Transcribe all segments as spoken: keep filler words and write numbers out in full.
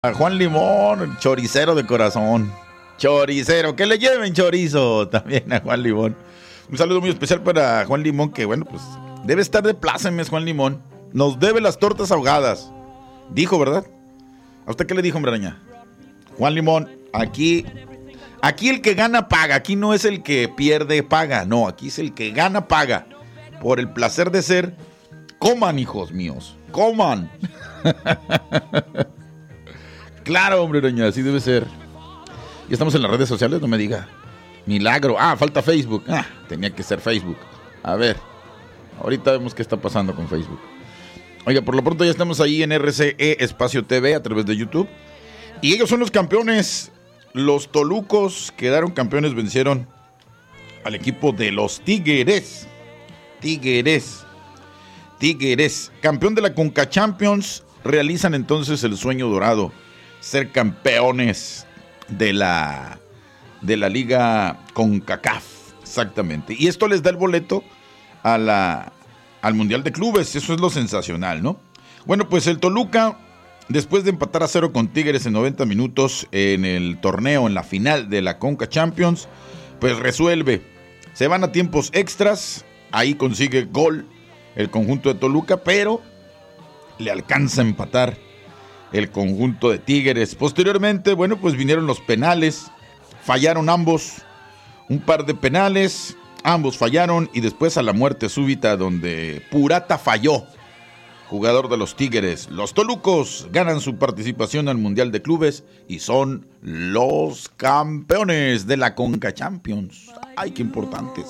A Juan Limón, choricero de corazón. Choricero, que le lleven chorizo también a Juan Limón. Un saludo muy especial para Juan Limón, que bueno, pues debe estar de plácemes Juan Limón. Nos debe las tortas ahogadas. Dijo, ¿verdad? ¿A usted qué le dijo, hombre araña? Juan Limón, aquí, aquí el que gana paga. Aquí no es el que pierde paga. No, aquí es el que gana paga. Por el placer de ser. Coman, hijos míos, coman. Claro, hombre araña, así debe ser. Ya estamos en las redes sociales, no me diga. Milagro. Ah, falta Facebook. Ah, tenía que ser Facebook. A ver, ahorita vemos qué está pasando con Facebook. Oiga, por lo pronto ya estamos ahí en R C E Espacio T V a través de YouTube. Y ellos son los campeones. Los Tolucos quedaron campeones, vencieron al equipo de los Tigres. Tigres. Tigres. Campeón de la Conca Champions. Realizan entonces el sueño dorado. Ser campeones de la, de la Liga CONCACAF. Exactamente. Y esto les da el boleto a la, al Mundial de Clubes. Eso es lo sensacional, ¿no? Bueno, pues el Toluca, después de empatar a cero con Tigres en noventa minutos en el torneo, en la final de la Conca Champions, pues resuelve. Se van a tiempos extras. Ahí consigue gol el conjunto de Toluca, pero le alcanza a empatar el conjunto de Tigres. Posteriormente, bueno, pues vinieron los penales. Fallaron ambos. Un par de penales. Ambos fallaron. Y después a la muerte súbita, donde Purata falló. Jugador de los Tigres. Los Tolucos ganan su participación al Mundial de Clubes. Y son los campeones de la Conca Champions. ¡Ay, qué importantes!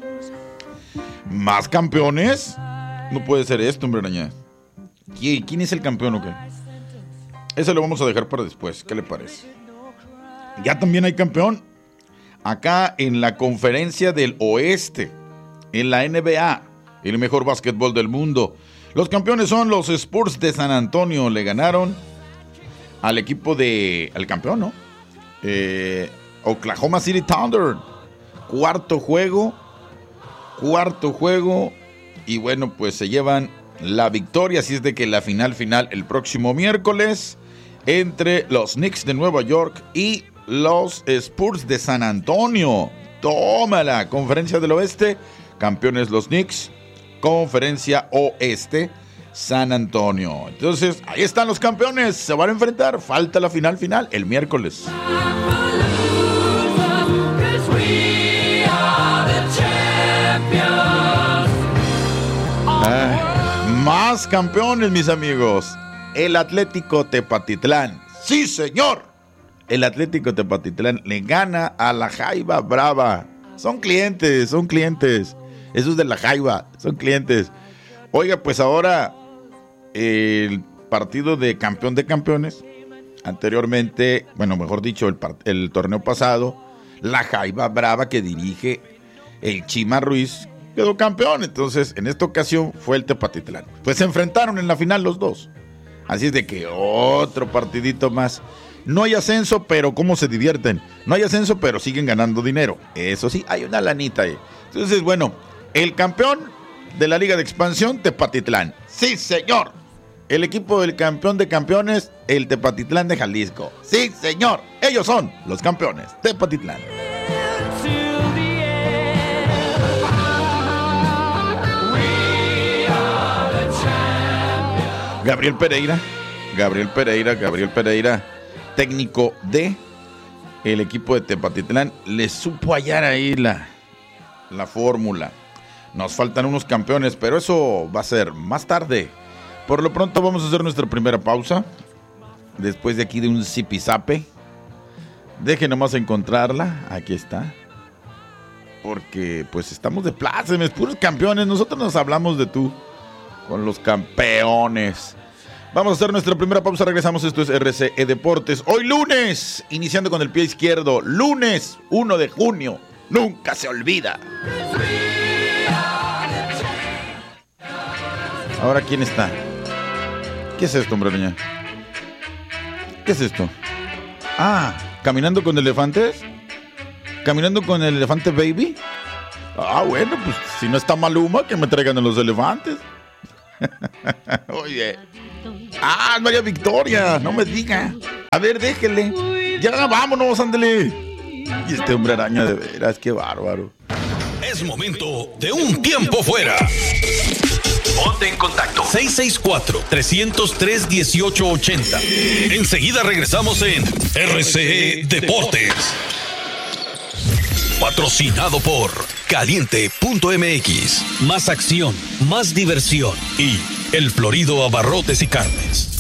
¿Más campeones? No puede ser esto, hombre araña. ¿Quién es el campeón o qué? Ese lo vamos a dejar para después. ¿Qué le parece? Ya también hay campeón. Acá en la Conferencia del Oeste. En la N B A. El mejor básquetbol del mundo. Los campeones son los Spurs de San Antonio. Le ganaron al equipo de... al campeón, ¿no? Eh, Oklahoma City Thunder. Cuarto juego. Cuarto juego. Y bueno, pues se llevan la victoria. Así es de que la final final el próximo miércoles entre los Knicks de Nueva York y los Spurs de San Antonio. Tómala, Conferencia del Oeste, campeones los Knicks. Conferencia Oeste, San Antonio. Entonces, ahí están los campeones, se van a enfrentar. Falta la final final el miércoles. Ah, más campeones, mis amigos. El Atlético Tepatitlán. ¡Sí, señor! El Atlético Tepatitlán le gana a la Jaiba Brava. Son clientes, son clientes. Esos de la Jaiba, son clientes. Oiga, pues ahora el partido de campeón de campeones. Anteriormente, bueno, mejor dicho, el, part- el torneo pasado, la Jaiba Brava que dirige el Chima Ruiz quedó campeón. Entonces, en esta ocasión fue el Tepatitlán. Pues se enfrentaron en la final los dos. Así es de que otro partidito más. No hay ascenso, pero cómo se divierten. No hay ascenso, pero siguen ganando dinero. Eso sí, hay una lanita ahí. Entonces, bueno, el campeón de la Liga de Expansión, Tepatitlán. Sí, señor. El equipo del campeón de campeones, el Tepatitlán de Jalisco. Sí, señor. Ellos son los campeones, Tepatitlán. Gabriel Pereira, Gabriel Pereira, Gabriel Pereira, técnico de el equipo de Tepatitlán, le supo hallar ahí la, la fórmula. Nos faltan unos campeones, pero eso va a ser más tarde. Por lo pronto vamos a hacer nuestra primera pausa. Después de aquí de un zipizape. Deje nomás encontrarla. Aquí está. Porque pues estamos de plácemes, puros campeones. Nosotros nos hablamos de tú. Con los campeones. Vamos a hacer nuestra primera pausa. Regresamos. Esto es R C E Deportes. Hoy lunes. Iniciando con el pie izquierdo. Lunes uno de junio. Nunca se olvida. Ahora, ¿quién está? ¿Qué es esto, hombre araña? ¿Qué es esto? Ah, ¿caminando con elefantes? ¿Caminando con el elefante baby? Ah, bueno, pues si no está Maluma, que me traigan a los elefantes. Oye. Ah, María Victoria, no me diga. A ver, déjele. Ya, vámonos, ándele. Y este hombre araña de veras, qué bárbaro. Es momento de un tiempo fuera. Ponte en contacto. seis seis cuatro, tres cero tres, uno ocho ocho cero. Enseguida regresamos en R C E Deportes. Patrocinado por Caliente punto M X. Más acción, más diversión y El Florido Abarrotes y Carnes.